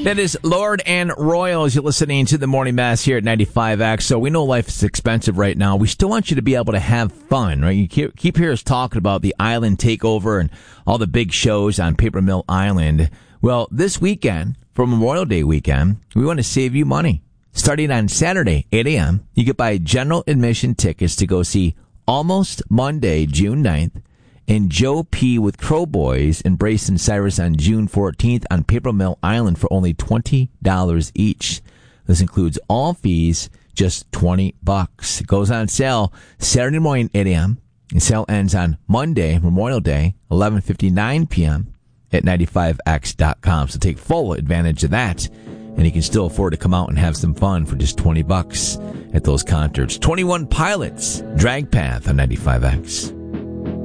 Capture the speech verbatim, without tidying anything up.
That is Lord and Royal as you're listening to the Morning Mass here at ninety-five X. So we know life is expensive right now. We still want you to be able to have fun, right? You keep, keep hearing us talking about the Island Takeover and all the big shows on Paper Mill Island. Well, this weekend, for Memorial Day weekend, we want to save you money. Starting on Saturday, eight a.m., you can buy general admission tickets to go see Almost Monday, June ninth, and Joe P. with Crow Boys and Brace and Cyrus on June fourteenth on Paper Mill Island for only twenty dollars each. This includes all fees, just twenty bucks. It goes on sale Saturday morning, eight a.m. The sale ends on Monday, Memorial Day, eleven fifty-nine p.m. at ninety-five x dot com. So take full advantage of that. And you can still afford to come out and have some fun for just twenty bucks at those concerts. twenty-one Pilots, Drag Path on ninety-five X.